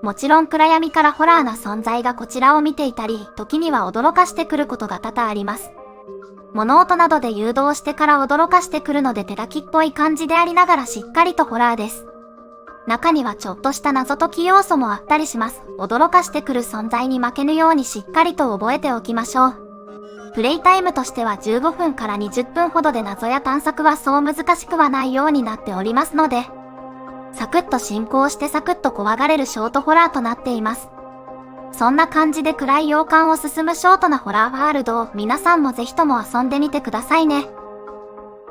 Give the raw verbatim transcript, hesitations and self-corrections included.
もちろん暗闇からホラーな存在がこちらを見ていたり、時には驚かしてくることが多々あります。物音などで誘導してから驚かしてくるので手書きっぽい感じでありながらしっかりとホラーです。中にはちょっとした謎解き要素もあったりします。驚かしてくる存在に負けぬようにしっかりと覚えておきましょう。プレイタイムとしてはじゅうごふんからにじゅっぷんほどで謎や探索はそう難しくはないようになっておりますので、サクッと進行してサクッと怖がれるショートホラーとなっています。そんな感じで暗い洋館を進むショートなホラーワールドを皆さんもぜひとも遊んでみてくださいね。